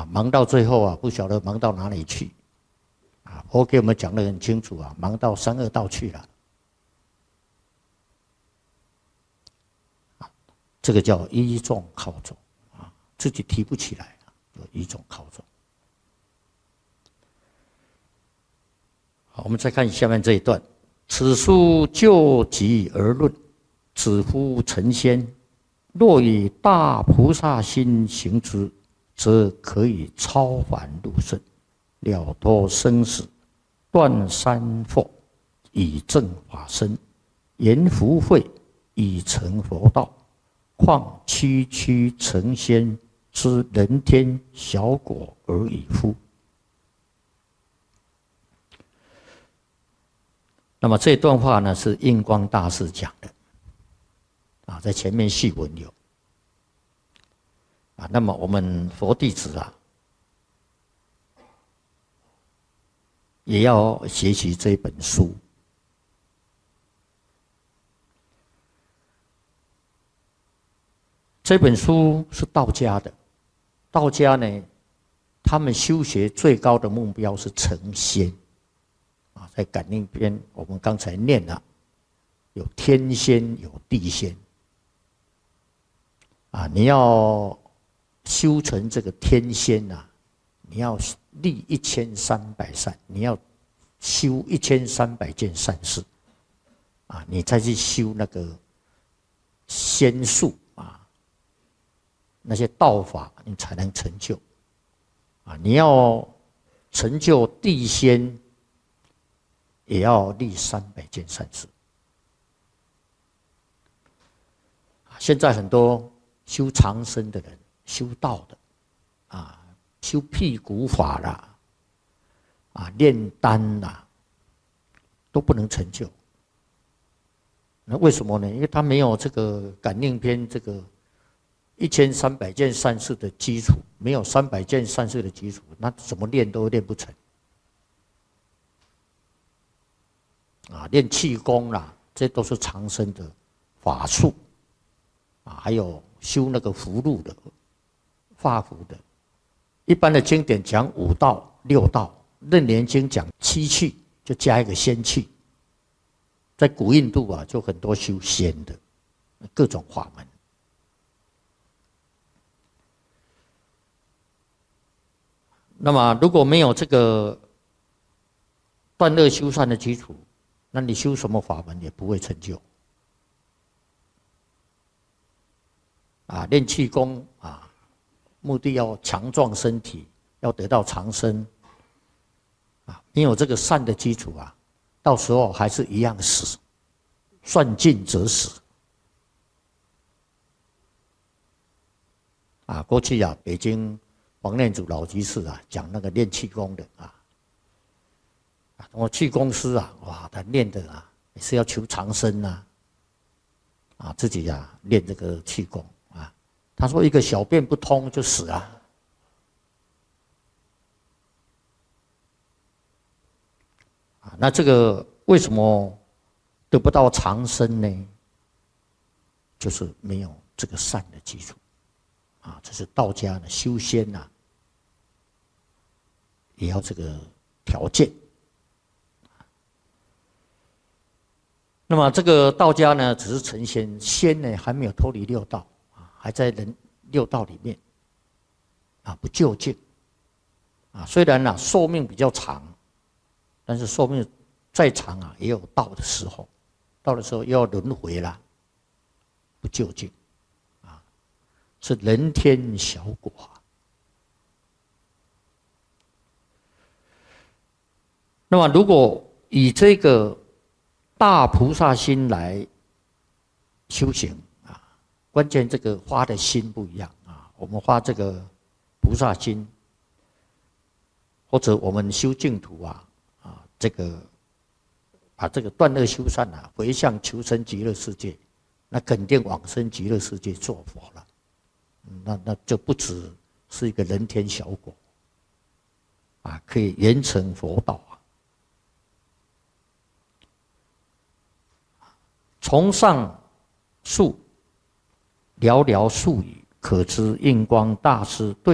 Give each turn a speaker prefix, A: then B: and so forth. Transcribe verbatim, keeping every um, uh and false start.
A: 啊，忙到最后啊，不晓得忙到哪里去。啊，佛给我们讲得很清楚啊，忙到三恶道去了。啊，这个叫依众靠众啊，自己提不起来啊，就依众靠众。好，我们再看下面这一段：此书就己而论，子乎成仙。若以大菩萨心行之，则可以超凡入圣，了脱生死，断三惑，以正法身，言福慧，以成佛道。况区区成仙之人天小果而已乎？那么这段话呢，是印光大师讲的啊，在前面序文有啊。那么我们佛弟子啊，也要学习这本书。这本书是道家的，道家呢，他们修学最高的目标是成仙。啊，在感应篇我们刚才念了，有天仙，有地仙。啊，你要修成这个天仙啊，你要立一千三百善，你要修一千三百件善事，啊，你再去修那个仙术啊，那些道法，你才能成就。啊，你要成就地仙，也要立三百件善事。现在很多修长生的人，修道的，啊，修辟谷法啦，啊，炼丹啦，都不能成就。那为什么呢？因为他没有这个感应篇这个一千三百件善事的基础，没有三百件善事的基础，那怎么练都练不成。啊，练气功啦，这都是长生的法术啊，还有修那个符箓的、画符的。一般的经典讲五道、六道，楞严经讲七气，就加一个仙气。在古印度啊，就很多修仙的各种法门。那么如果没有这个断恶修善的基础，那你修什么法门也不会成就。啊，练气功啊，目的要强壮身体，要得到长生。啊，没有这个善的基础啊，到时候还是一样死，算尽则死。啊，过去啊，北京黄念祖老居士啊，讲那个练气功的啊。我气功师啊，哇，他练的啊，也是要求长生呐，啊，自己啊练这个气功啊。他说一个小便不通就死啊，啊，那这个为什么得不到长生呢？就是没有这个善的基础，啊，这是道家的修仙呐，也要这个条件。那么这个道家呢，只是成仙，仙呢还没有脱离六道啊，还在人六道里面啊，不究竟啊。虽然呢寿命比较长，但是寿命再长啊，也有到的时候，到的时候又要轮回啦，不究竟啊，是人天小果啊。那么如果以这个大菩萨心来修行啊，关键这个发的心不一样啊。我们发这个菩萨心，或者我们修净土啊啊，这个把这个断恶修善啊，回向求生极乐世界，那肯定往生极乐世界做佛了。那那就不只是一个人天小果啊，可以圆成佛道啊。从上述寥寥数语，可知印光大师对